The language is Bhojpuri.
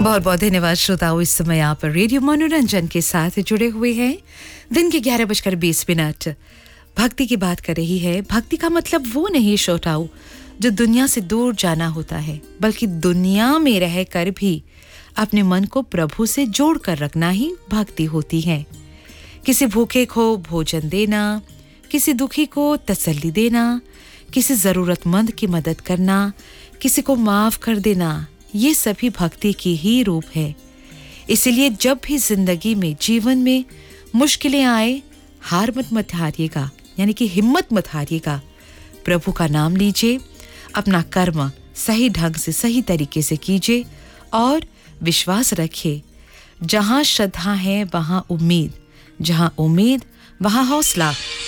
बहुत बहुत धन्यवाद श्रोताओं, इस समय आप रेडियो मनोरंजन के साथ जुड़े हुए हैं। दिन के 11:20 भक्ति की बात कर रही है। भक्ति का मतलब वो नहीं श्रोताओं जो दुनिया से दूर जाना होता है, बल्कि दुनिया में रहकर भी अपने मन को प्रभु से जोड़ कर रखना ही भक्ति होती है। किसी भूखे को भोजन देना, किसी दुखी को तसल्ली देना, किसी जरूरतमंद की मदद करना, किसी को माफ कर देना, ये सभी भक्ति की ही रूप है। इसलिए जब भी जिंदगी में, जीवन में मुश्किलें आए, हार मत हारिएगा, यानी कि हिम्मत मत हारिएगा। प्रभु का नाम लीजिए, अपना कर्म सही ढंग से, सही तरीके से कीजिए और विश्वास रखिए। जहां श्रद्धा है वहां उम्मीद, जहां उम्मीद वहां हौसला।